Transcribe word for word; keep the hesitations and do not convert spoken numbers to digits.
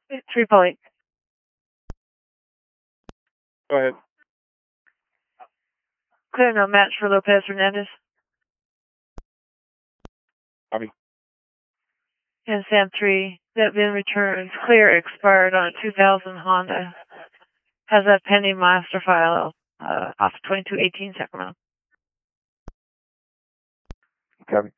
Three Poly. Go ahead. Clear no match for Lopez Hernandez. Copy. And Sam three, that VIN returns clear, expired on a two thousand Honda. Has that pending master file uh, off twenty-two eighteen Sacramento. Copy.